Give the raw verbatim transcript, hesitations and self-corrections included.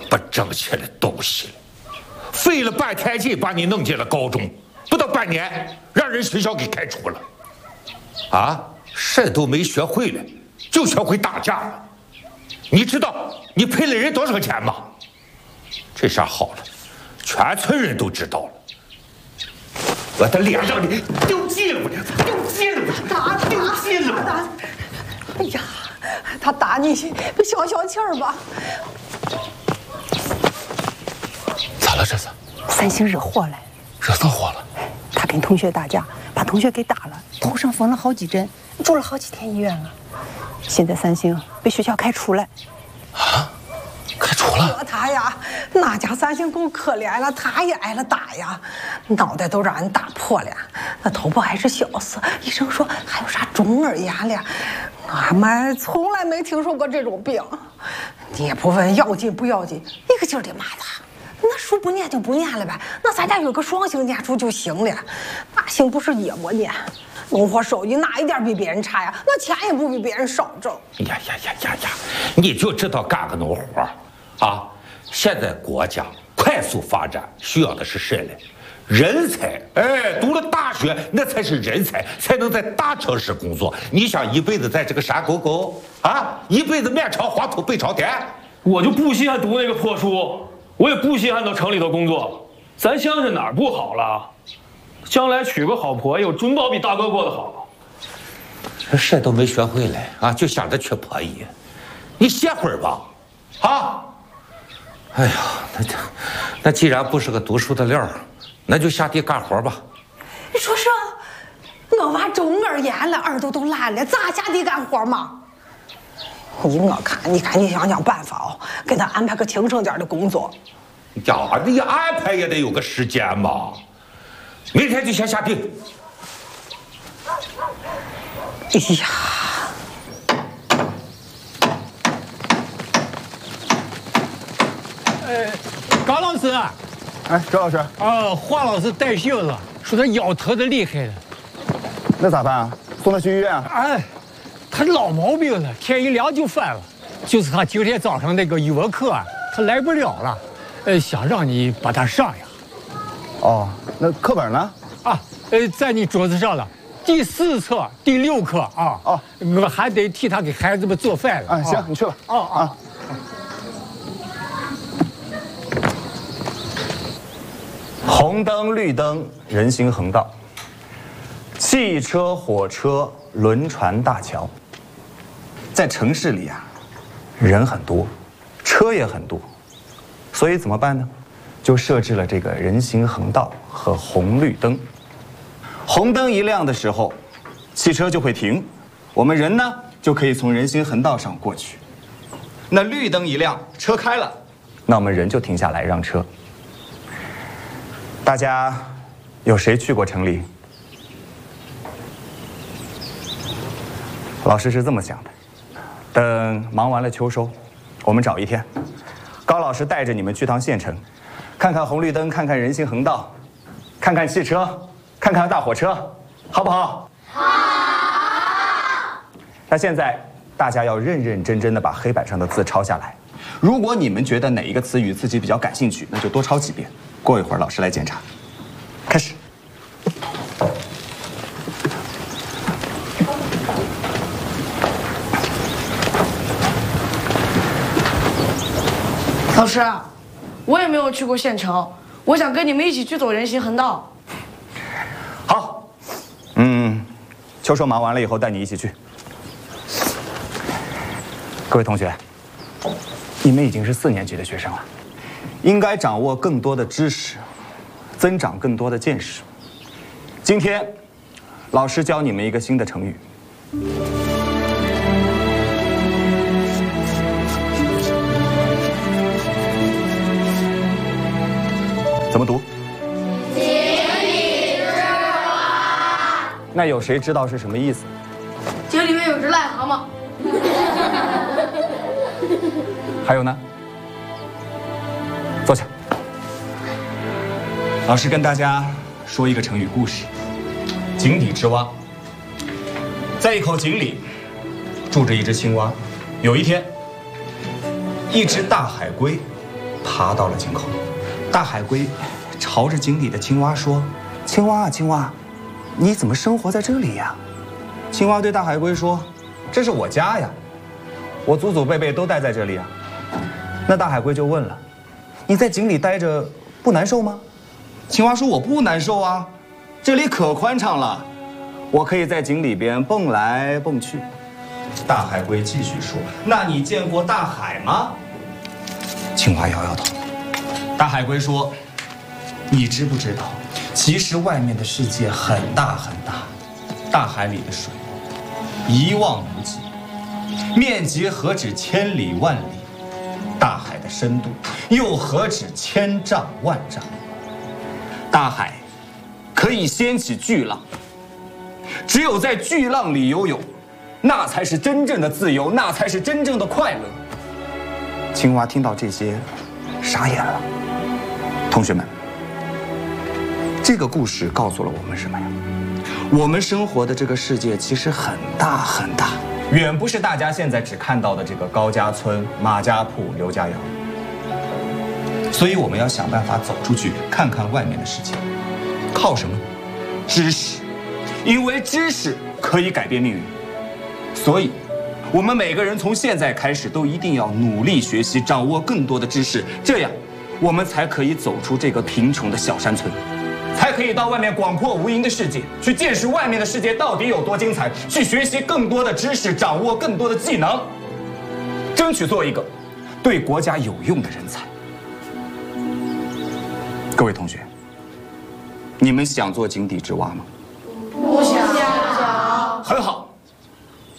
不争气的东西了！费了半天劲把你弄进了高中，不到半年让人学校给开除了。啊，事都没学会了，就学会打架了。你知道你赔了人多少钱吗？这下好了，全村人都知道了。我的脸让你丢尽了，我丢尽了，我打丢尽了。 打！哎呀，他打你，消消气儿吧。 咋了这是？ 三星惹祸了。 惹啥祸了？ 他跟同学打架，把同学给打了，头上缝了好几针，住了好几天医院了。现在三星被学校开除了。 啊？开除了？ 他呀，那家三星够可怜了，他也挨了打呀，脑袋都让人打破了，那头部还是小死，医生说还有啥中耳炎了。俺们从来没听说过这种病，你也不问要紧不要紧，一个劲儿的骂他。那书不念就不念了呗，那咱家有个双星念书就行了。那星不是也不念，农活收益哪一点比别人差呀？那钱也不比别人少挣。 呀呀呀呀呀！你就知道干个农活啊！现在国家快速发展，需要的是谁嘞？人才！哎，读了大学那才是人才，才能在大城市工作。你想一辈子在这个山沟沟啊，一辈子面朝黄土背朝天？ 我就不稀罕读那个破书。我也不稀罕到城里头工作，咱乡下哪儿不好了？将来娶个好婆有准保比大哥过得好。 这事都没学会嘞啊，就想着娶婆姨，你歇会儿吧，啊！哎呀，那那既然不是个读书的料，那就下地干活吧。 你说说，我娃中耳炎了，耳朵都烂了，咋下地干活嘛？你我看，你赶紧想想办法哦，给他安排个轻省点的工作。 呀，你安排也得有个时间嘛。明天就先下定。 哎呀， 呃，高老师， 哎，周老师， 啊，华老师带信了，说他腰疼的厉害了。 那咋办啊？送他去医院啊？ 哎，他老毛病了，天一凉就犯了。就是他今天早上那个语文课啊，他来不了了，呃，想让你把他上呀。 哦，那课本呢？ 啊，呃，在你桌子上了，第四册第六课啊。 哦， 我还得替他给孩子们做饭了。 啊，行，你去吧。 哦啊。 红灯绿灯，人行横道。汽车、火车、轮船、大桥，在城市里啊，人很多，车也很多，所以怎么办呢？就设置了这个人行横道和红绿灯。红灯一亮的时候，汽车就会停，我们人呢就可以从人行横道上过去。那绿灯一亮，车开了，那我们人就停下来让车。大家有谁去过城里？老师是这么想的，等忙完了秋收，我们找一天，高老师带着你们去趟县城，看看红绿灯，看看人行横道，看看汽车，看看大火车，好不好？好。那现在大家要认认真真的把黑板上的字抄下来。如果你们觉得哪一个词语自己比较感兴趣，那就多抄几遍。过一会儿老师来检查。开始。 老师，我也没有去过县城，我想跟你们一起去走人行横道。 好，嗯，秋收忙完了以后带你一起去。各位同学，你们已经是四年级的学生了，应该掌握更多的知识，增长更多的见识。今天，老师教你们一个新的成语。怎么读？井底之蛙。那有谁知道是什么意思？ 井里面有只癞蛤蟆。 还有呢？坐下。老师跟大家说一个成语故事：井底之蛙。在一口井里住着一只青蛙。有一天，一只大海龟爬到了井口。大海龟朝着井里的青蛙说：“青蛙啊，青蛙，你怎么生活在这里呀？”青蛙对大海龟说：“这是我家呀，我祖祖辈辈都待在这里啊。”那大海龟就问了：“你在井里待着不难受吗？”青蛙说：“我不难受啊，这里可宽敞了，我可以在井里边蹦来蹦去。”大海龟继续说：“那你见过大海吗？”青蛙摇摇头。大海龟说：“你知不知道，其实外面的世界很大很大，大海里的水一望无际，面积何止千里万里，大海的深度又何止千丈万丈。大海可以掀起巨浪，只有在巨浪里游泳，那才是真正的自由，那才是真正的快乐。”青蛙听到这些，傻眼了。同学们，这个故事告诉了我们什么呀？我们生活的这个世界其实很大很大，远不是大家现在只看到的这个高家村、马家铺、刘家窑。所以我们要想办法走出去，看看外面的世界。靠什么？知识，因为知识可以改变命运。所以，我们每个人从现在开始都一定要努力学习，掌握更多的知识，这样我们才可以走出这个贫穷的小山村，才可以到外面广阔无垠的世界去见识外面的世界到底有多精彩，去学习更多的知识，掌握更多的技能，争取做一个对国家有用的人才。各位同学，你们想做井底之蛙吗？ 不想。 很好。